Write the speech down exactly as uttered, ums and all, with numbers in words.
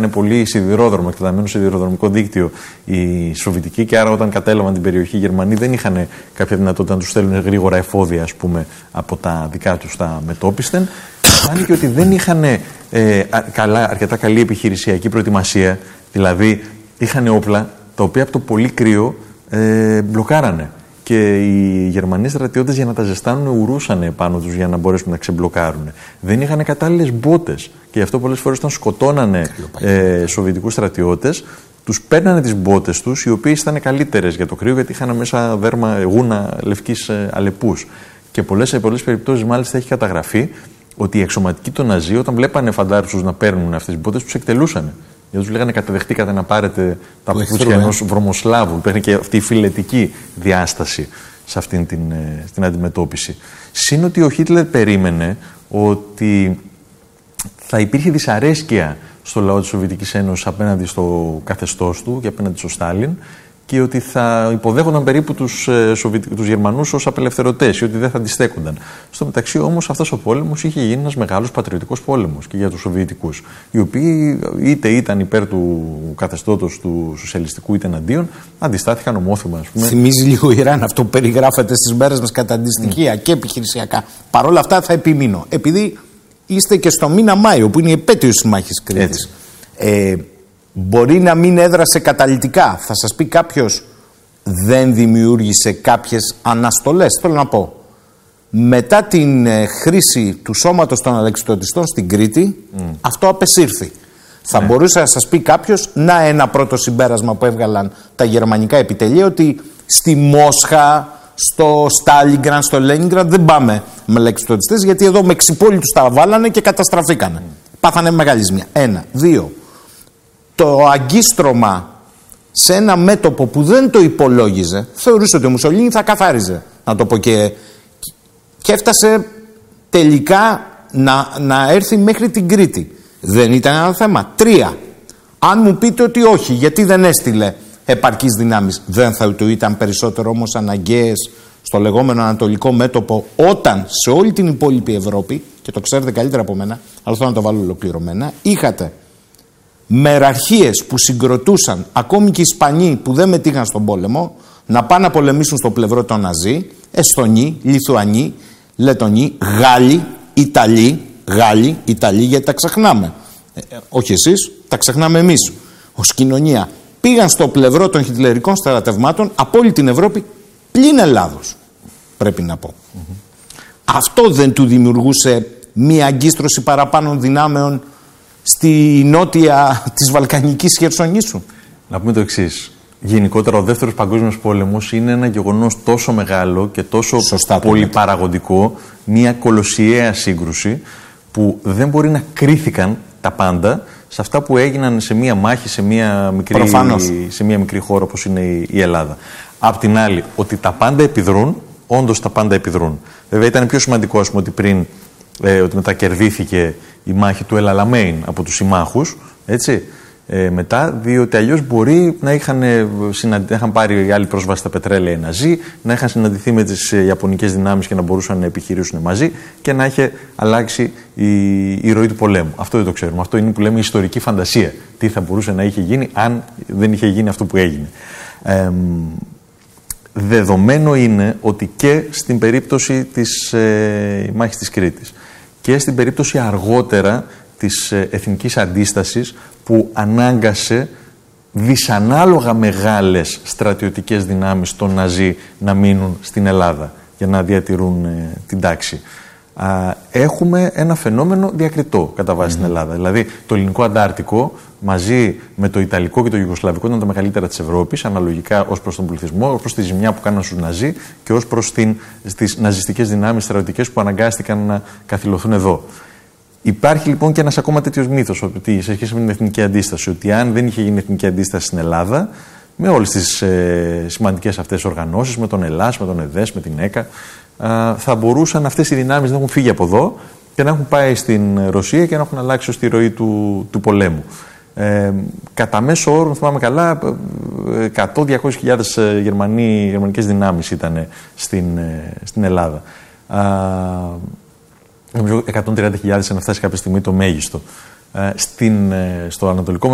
είχαν πολύ σιδηρόδρομο, εκτεταμένο σιδηροδρομικό δίκτυο οι Σοβιετικοί, και άρα όταν κατέλαβαν την περιοχή οι Γερμανοί δεν είχαν κάποια δυνατότητα να τους στέλνουν γρήγορα εφόδια, ας πούμε, από τα δικά τους τα μετόπισθεν. Φάνηκε ότι δεν είχαν ε, καλά, αρκετά καλή επιχειρησιακή προετοιμασία, δηλαδή είχαν όπλα τα οποία από το πολύ κρύο ε, μπλοκάρανε. Και οι Γερμανοί στρατιώτες για να τα ζεστάνουν ουρούσαν πάνω τους για να μπορέσουν να ξεμπλοκάρουν. Δεν είχαν κατάλληλες μπότες και γι' αυτό πολλές φορές όταν σκοτώνανε ε, Σοβιετικούς στρατιώτες, τους παίρνανε τις μπότες τους, οι οποίες ήταν καλύτερες για το κρύο, γιατί είχαν μέσα δέρμα, γούνα λευκής ε, αλεπούς. Και πολλές, σε πολλές περιπτώσεις μάλιστα έχει καταγραφεί ότι οι αξιωματικοί των Ναζί, όταν βλέπανε φαντάρους τους να παίρνουν αυτές τις μπότες, τους εκτελούσαν. Γιατί τους λέγανε καταδεχτήκατε να πάρετε τα παπούτσια ενός βρωμοσλάβου. Υπήρχε και αυτή η φιλετική διάσταση σε αυτήν την, την αντιμετώπιση. Συν ότι ο Χίτλερ περίμενε ότι θα υπήρχε δυσαρέσκεια στο λαό της Σοβιετικής Ένωσης απέναντι στο καθεστώς του και απέναντι στο Στάλιν, και ότι θα υποδέχονταν περίπου τους, ε, τους Γερμανούς ως απελευθερωτές ή ότι δεν θα αντιστέκονταν. Στο μεταξύ όμως αυτός ο πόλεμος είχε γίνει ένας μεγάλος πατριωτικός πόλεμος και για τους Σοβιετικούς, οι οποίοι είτε ήταν υπέρ του καθεστώτος του σοσιαλιστικού είτε εναντίον, αντιστάθηκαν ομόθυμα. Ας πούμε. Θυμίζει λίγο Ιράν αυτό που περιγράφεται στις μέρες μας κατά αντιστοιχεία mm. και επιχειρησιακά. Παρ' όλα αυτά θα επιμείνω. Επειδή είστε και στο μήνα Μάιο που είναι η επέτειος της μάχης Κρήτης. Ε, Μπορεί να μην έδρασε καταλυτικά. Θα σας πει κάποιος, δεν δημιούργησε κάποιες αναστολές. Θέλω να πω, μετά την ε, χρήση του σώματος των αλεξιπτωτιστών στην Κρήτη, mm. αυτό απεσύρθη. Θα ναι. μπορούσε να σας πει κάποιος, να ένα πρώτο συμπέρασμα που έβγαλαν τα γερμανικά επιτελεία, ότι στη Μόσχα, στο Στάλιγκραντ, στο Λένιγκραντ δεν πάμε με αλεξιπτωτιστές, γιατί εδώ με ξυπόλοι τους τα βάλανε και καταστραφήκανε. Mm. Πάθανε μεγάλη ζημιά. Ένα. Δύο. Το αγκίστρωμα σε ένα μέτωπο που δεν το υπολόγιζε, θεωρούσε ότι ο Μουσολίνι θα καθάριζε, να το πω, και, και έφτασε τελικά να, να έρθει μέχρι την Κρήτη. Δεν ήταν ένα θέμα. Τρία. Αν μου πείτε ότι όχι, γιατί δεν έστειλε επαρκείς δυνάμεις, δεν θα του ήταν περισσότερο όμως αναγκαίες στο λεγόμενο ανατολικό μέτωπο, όταν σε όλη την υπόλοιπη Ευρώπη, και το ξέρετε καλύτερα από μένα, αλλά θέλω να το βάλω ολοκληρωμένα, είχατε μεραρχίες που συγκροτούσαν, ακόμη και οι Ισπανοί που δεν μετήχαν στον πόλεμο, να πάνε να πολεμήσουν στο πλευρό των Ναζί, Εστονοί, Λιθουανοί, Λετονοί, Γάλλοι, Ιταλοί, Γάλλοι, Ιταλοί, γιατί τα ξεχνάμε. Ε, όχι εσείς, τα ξεχνάμε εμείς ως κοινωνία. Πήγαν στο πλευρό των χιτλερικών στρατευμάτων από όλη την Ευρώπη, πλην Ελλάδος, πρέπει να πω. Mm-hmm. Αυτό δεν του δημιουργούσε μία αγκίστρωση παραπάνω δυνάμεων στη νότια της Βαλκανικής Χερσονήσου? Να πούμε το εξής. Γενικότερα ο δεύτερος παγκόσμιος πόλεμος είναι ένα γεγονός τόσο μεγάλο και τόσο Σωστά, πολυπαραγωγικό, μια κολοσιαία σύγκρουση που δεν μπορεί να κρίθηκαν τα πάντα σε αυτά που έγιναν σε μια μάχη, σε μια μικρή, σε μια μικρή χώρα όπως είναι η Ελλάδα. Απ' την άλλη, ότι τα πάντα επιδρούν, όντως τα πάντα επιδρούν. Βέβαια ήταν πιο σημαντικό, ας πούμε, ότι πριν ε, ότι μετακερδίθηκε η μάχη του El Alamein από τους συμμάχους, έτσι, ε, μετά, διότι αλλιώς μπορεί να είχαν, συναντι... είχαν πάρει οι άλλοι πρόσβαση στα πετρέλαια οι Ναζί, να είχαν συναντηθεί με τις Ιαπωνικές δυνάμεις και να μπορούσαν να επιχειρήσουν μαζί και να είχε αλλάξει η, η ροή του πολέμου. Αυτό δεν το ξέρουμε. Αυτό είναι που λέμε ιστορική φαντασία. Τι θα μπορούσε να είχε γίνει αν δεν είχε γίνει αυτό που έγινε. Ε, δεδομένο είναι ότι και στην περίπτωση της ε, μάχης της Κρήτης και στην περίπτωση αργότερα της ε, εθνικής αντίστασης που ανάγκασε δυσανάλογα μεγάλες στρατιωτικές δυνάμεις των Ναζί να μείνουν στην Ελλάδα για να διατηρούν ε, την τάξη. Α, έχουμε ένα φαινόμενο διακριτό κατά βάση mm. στην Ελλάδα. Δηλαδή το ελληνικό Αντάρτικο μαζί με το Ιταλικό και το Ιουγκοσλαβικό ήταν τα μεγαλύτερα της Ευρώπης, αναλογικά ως προς τον πληθυσμό, ως προς τη ζημιά που κάναν στους Ναζί και ως προς την, τις ναζιστικές δυνάμεις στρατιωτικές που αναγκάστηκαν να καθυλωθούν εδώ. Υπάρχει λοιπόν και ένας ακόμα τέτοιος μύθος ότι, σε σχέση με την εθνική αντίσταση, ότι αν δεν είχε γίνει εθνική αντίσταση στην Ελλάδα, με όλες τις ε, σημαντικές αυτές οργανώσεις, με τον ΕΛΑΣ, με τον ΕΔΕΣ, με την ΕΚΑ, α, θα μπορούσαν αυτές οι δυνάμεις να έχουν φύγει από εδώ και να έχουν πάει στην Ρωσία και να έχουν αλλάξει ως τη ροή του, του πολέμου. Ε, κατά μέσο όρο, θυμάμαι καλά, εκατό με διακόσιες χιλιάδες γερμανικές δυνάμεις ήταν στην, στην Ελλάδα. Νομίζω εκατόν τριάντα χιλιάδες να φτάσει κάποια στιγμή το μέγιστο. Ε, στην, στο Ανατολικό